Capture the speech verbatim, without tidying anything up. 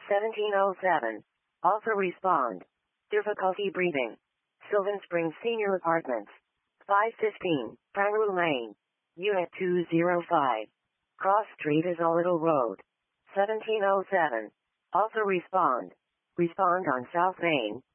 seventeen oh seven. Also respond. Difficulty breathing. Sylvan Springs Senior Apartments. five fifteen, Priory Lane. Unit two oh five. Cross Street is a Little Road. seventeen oh seven. Also respond. Respond on South Main.